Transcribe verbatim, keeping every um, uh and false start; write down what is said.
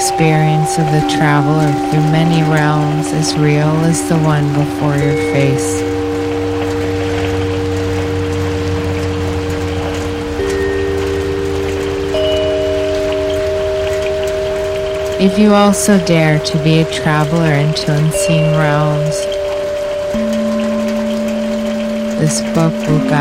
experience of the traveler through many realms is real as the one before your face. If you also dare to be a traveler into unseen realms, this book will guide